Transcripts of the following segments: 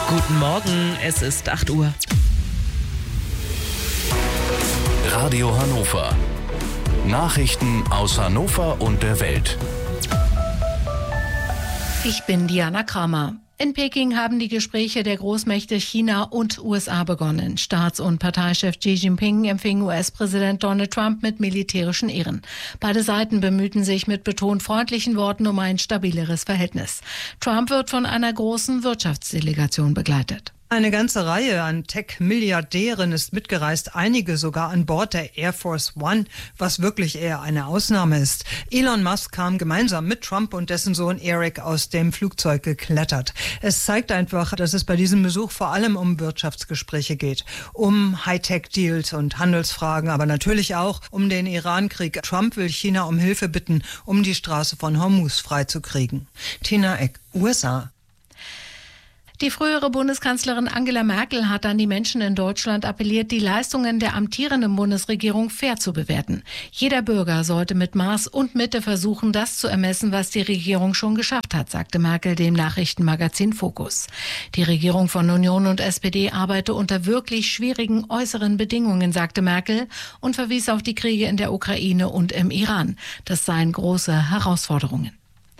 Guten Morgen, es ist 8 Uhr. Radio Hannover. Nachrichten aus Hannover und der Welt. Ich bin Diana Kramer. In Peking haben die Gespräche der Großmächte China und USA begonnen. Staats- und Parteichef Xi Jinping empfing US-Präsident Donald Trump mit militärischen Ehren. Beide Seiten bemühten sich mit betont freundlichen Worten um ein stabileres Verhältnis. Trump wird von einer großen Wirtschaftsdelegation begleitet. Eine ganze Reihe an Tech-Milliardären ist mitgereist, einige sogar an Bord der Air Force One, was wirklich eher eine Ausnahme ist. Elon Musk kam gemeinsam mit Trump und dessen Sohn Eric aus dem Flugzeug geklettert. Es zeigt einfach, dass es bei diesem Besuch vor allem um Wirtschaftsgespräche geht, um Hightech-Deals und Handelsfragen, aber natürlich auch um den Iran-Krieg. Trump will China um Hilfe bitten, um die Straße von Hormuz freizukriegen. Tina Eck, USA. Die frühere Bundeskanzlerin Angela Merkel hat an die Menschen in Deutschland appelliert, die Leistungen der amtierenden Bundesregierung fair zu bewerten. Jeder Bürger sollte mit Maß und Mitte versuchen, das zu ermessen, was die Regierung schon geschafft hat, sagte Merkel dem Nachrichtenmagazin Focus. Die Regierung von Union und SPD arbeite unter wirklich schwierigen äußeren Bedingungen, sagte Merkel und verwies auf die Kriege in der Ukraine und im Iran. Das seien große Herausforderungen.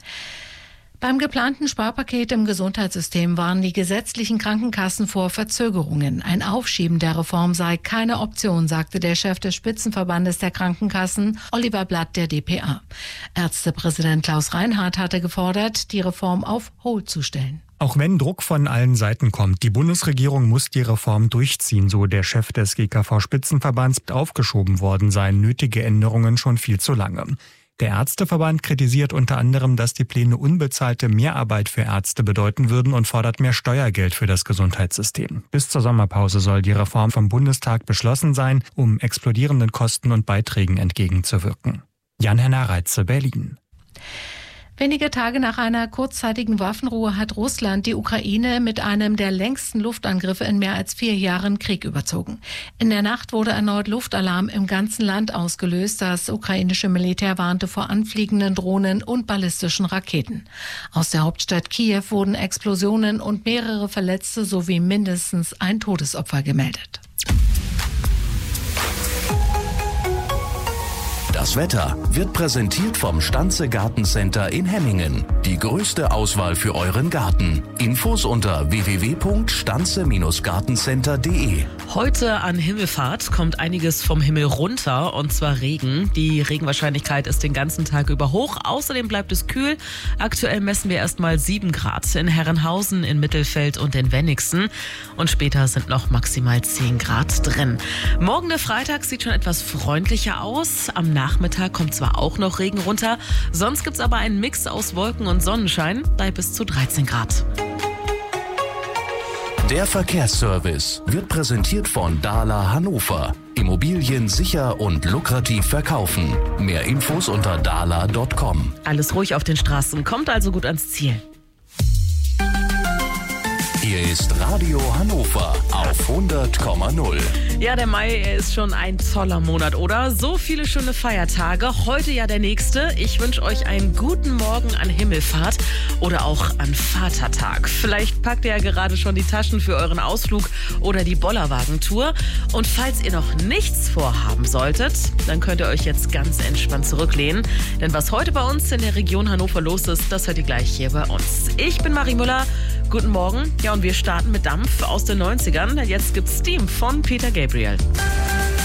Beim geplanten Sparpaket im Gesundheitssystem warnen die gesetzlichen Krankenkassen vor Verzögerungen. Ein Aufschieben der Reform sei keine Option, sagte der Chef des Spitzenverbandes der Krankenkassen, Oliver Blatt, der dpa. Ärztepräsident Klaus Reinhardt hatte gefordert, die Reform auf Hold zu stellen. Auch wenn Druck von allen Seiten kommt, die Bundesregierung muss die Reform durchziehen, so der Chef des GKV-Spitzenverbands. Aufgeschoben worden seien nötige Änderungen schon viel zu lange. Der Ärzteverband kritisiert unter anderem, dass die Pläne unbezahlte Mehrarbeit für Ärzte bedeuten würden und fordert mehr Steuergeld für das Gesundheitssystem. Bis zur Sommerpause soll die Reform vom Bundestag beschlossen sein, um explodierenden Kosten und Beiträgen entgegenzuwirken. Jan-Henner Reitze, Berlin. Wenige Tage nach einer kurzzeitigen Waffenruhe hat Russland die Ukraine mit einem der längsten Luftangriffe in mehr als 4 Jahren Krieg überzogen. In der Nacht wurde erneut Luftalarm im ganzen Land ausgelöst. Das ukrainische Militär warnte vor anfliegenden Drohnen und ballistischen Raketen. Aus der Hauptstadt Kiew wurden Explosionen und mehrere Verletzte sowie mindestens ein Todesopfer gemeldet. Das Wetter wird präsentiert vom Stanze Gartencenter in Hemmingen. Die größte Auswahl für euren Garten. Infos unter www.stanze-gartencenter.de. Heute an Himmelfahrt kommt einiges vom Himmel runter, und zwar Regen. Die Regenwahrscheinlichkeit ist den ganzen Tag über hoch. Außerdem bleibt es kühl. Aktuell messen wir erstmal 7 Grad in Herrenhausen, in Mittelfeld und in Wenningsen. Und später sind noch maximal 10 Grad drin. Morgen, der Freitag, sieht schon etwas freundlicher aus. Am Nachmittag kommt zwar auch noch Regen runter, sonst gibt's aber einen Mix aus Wolken und Sonnenschein bei bis zu 13 Grad. Der Verkehrsservice wird präsentiert von Dahler Hannover. Immobilien sicher und lukrativ verkaufen. Mehr Infos unter dahler.com. Alles ruhig auf den Straßen, kommt also gut ans Ziel. Hier ist Radio Hannover auf 100,0. Ja, der Mai ist schon ein toller Monat, oder? So viele schöne Feiertage. Heute ja der nächste. Ich wünsche euch einen guten Morgen an Himmelfahrt oder auch an Vatertag. Vielleicht packt ihr ja gerade schon die Taschen für euren Ausflug oder die Bollerwagentour. Und falls ihr noch nichts vorhaben solltet, dann könnt ihr euch jetzt ganz entspannt zurücklehnen. Denn was heute bei uns in der Region Hannover los ist, das hört ihr gleich hier bei uns. Ich bin Marie Müller. Guten Morgen. Ja, und wir starten mit Dampf aus den 90ern. Jetzt gibt's Steam von Peter Gabriel.